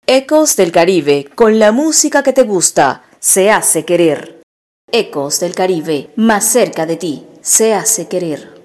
Ecos del Caribe, con la música que te gusta, se hace querer. Ecos del Caribe, más cerca de ti, se hace querer.